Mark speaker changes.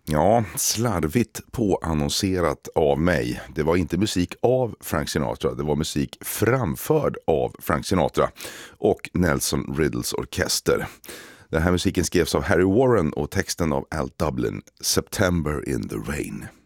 Speaker 1: Ja, slarvigt påannonserat av mig. Det var inte musik av Frank Sinatra, det var musik framförd av Frank Sinatra och Nelson Riddles orkester. Den här musiken skrevs av Harry Warren och texten av Al Dublin, September in the Rain.